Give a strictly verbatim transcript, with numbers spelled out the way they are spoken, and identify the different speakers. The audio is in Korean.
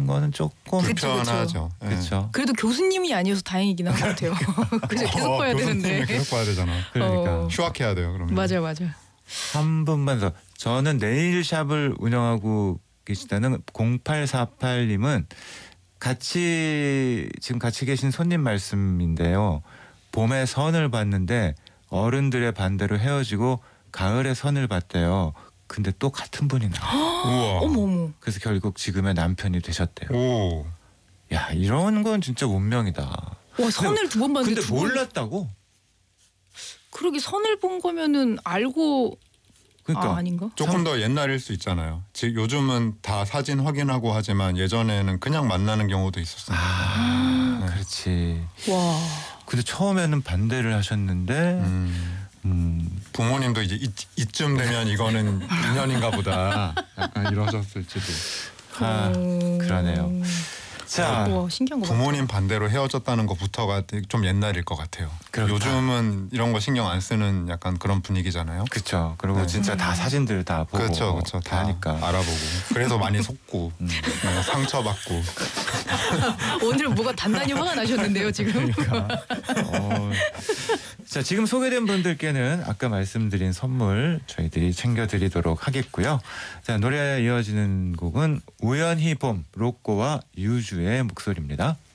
Speaker 1: 거는 조금
Speaker 2: 그쵸,
Speaker 3: 불편하죠.
Speaker 2: 그쵸.
Speaker 1: 그렇죠.
Speaker 3: 그래도 교수님이 아니어서 다행이긴 한 것 같아요. 그래서 계속
Speaker 2: 어,
Speaker 3: 봐야
Speaker 2: 교수님이
Speaker 3: 되는데.
Speaker 2: 계속 봐야 되잖아.
Speaker 1: 그러니까
Speaker 3: 어.
Speaker 2: 휴학해야 돼요. 그러면.
Speaker 3: 맞아 맞아.
Speaker 1: 한 분만 더. 저는 네일샵을 운영하고 계시다는 공팔사팔님은 같이 지금 같이 계신 손님 말씀인데요. 봄에 선을 봤는데 어른들의 반대로 헤어지고 가을에 선을 봤대요. 근데 또 같은 분이 나와요.
Speaker 2: 우와.
Speaker 3: 어머 어머.
Speaker 1: 그래서 결국 지금의 남편이 되셨대요.
Speaker 2: 오.
Speaker 1: 야, 이런 건 진짜 운명이다.
Speaker 3: 와 선을 두 번 봤는데
Speaker 1: 근데
Speaker 3: 두 번-
Speaker 1: 몰랐다고?
Speaker 3: 그러게 선을 본 거면은 알고
Speaker 1: 그러니까
Speaker 3: 아, 아닌가?
Speaker 2: 조금 더 옛날일 수 있잖아요. 지금 요즘은 다 사진 확인하고 하지만 예전에는 그냥 만나는 경우도 있었어요.
Speaker 1: 아,
Speaker 2: 네.
Speaker 1: 그렇지.
Speaker 3: 와.
Speaker 1: 근데 처음에는 반대를 하셨는데
Speaker 2: 음,
Speaker 1: 음,
Speaker 2: 부모님도 이제 이, 이쯤 되면 이거는 인연인가 보다 약간 이러셨을지도.
Speaker 1: 아,
Speaker 3: 어.
Speaker 1: 그러네요. 자,
Speaker 3: 와 신기한 거
Speaker 2: 부모님 반대로 헤어졌다는 것부터가 좀 옛날일 것 같아요.
Speaker 1: 그렇다.
Speaker 2: 요즘은 이런 거 신경 안 쓰는 약간 그런 분위기잖아요.
Speaker 1: 그렇죠. 그리고
Speaker 2: 네.
Speaker 1: 진짜 다 사진들 다 보고
Speaker 2: 그렇죠, 그렇죠.
Speaker 1: 다 하니까.
Speaker 2: 알아보고. 그래서 많이 속고
Speaker 1: 음.
Speaker 2: 네, 상처받고.
Speaker 3: 오늘 뭐가 단단히 화가 나셨는데요 지금.
Speaker 1: 그러니까. 어, 자, 지금 소개된 분들께는 아까 말씀드린 선물 저희들이 챙겨드리도록 하겠고요. 자, 노래 이어지는 곡은 우연히 봄 로꼬와 유주의 목소리입니다.